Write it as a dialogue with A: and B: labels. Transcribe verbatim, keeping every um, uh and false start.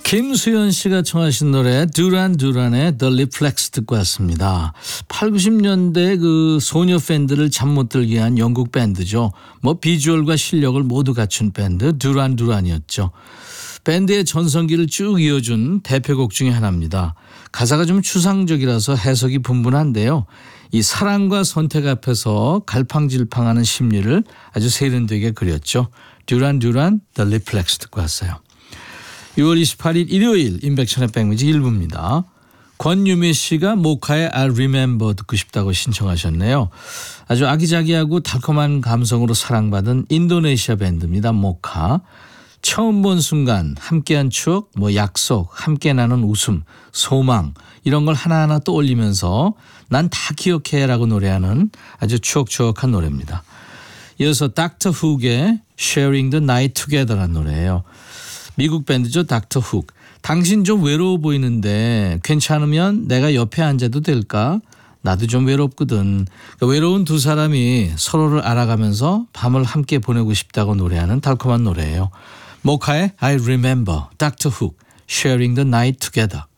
A: 김수현 씨가 청하신 노래 듀란 듀란의 The Reflex 듣고 왔습니다. 팔, 구십 년대 그 소녀 팬들을 잠 못 들게 한 영국 밴드죠. 뭐 비주얼과 실력을 모두 갖춘 밴드 듀란 듀란이었죠. 밴드의 전성기를 쭉 이어준 대표곡 중에 하나입니다. 가사가 좀 추상적이라서 해석이 분분한데요. 이 사랑과 선택 앞에서 갈팡질팡하는 심리를 아주 세련되게 그렸죠. 듀란 듀란 The Reflex 듣고 왔어요. 유월 이십팔일 일요일 임백천의 백뮤직 일 부입니다. 권유미 씨가 모카의 I Remember 듣고 싶다고 신청하셨네요. 아주 아기자기하고 달콤한 감성으로 사랑받은 인도네시아 밴드입니다. 모카. 처음 본 순간 함께한 추억, 뭐 약속, 함께 나눈 웃음, 소망 이런 걸 하나하나 떠올리면서 난 다 기억해라고 노래하는 아주 추억추억한 노래입니다. 이어서 닥터 훅의 Sharing the Night Together라는 노래예요. 미국 밴드죠. 닥터 훅. 당신 좀 외로워 보이는데 괜찮으면 내가 옆에 앉아도 될까? 나도 좀 외롭거든. 그러니까 외로운 두 사람이 서로를 알아가면서 밤을 함께 보내고 싶다고 노래하는 달콤한 노래예요. 모카의 I Remember, 닥터 훅, Sharing the Night Together.